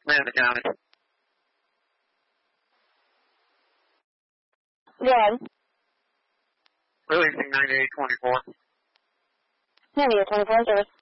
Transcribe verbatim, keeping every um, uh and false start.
Man in the county. Good. Releasing ninety-eight twenty-four. ninety-eight twenty-four, service.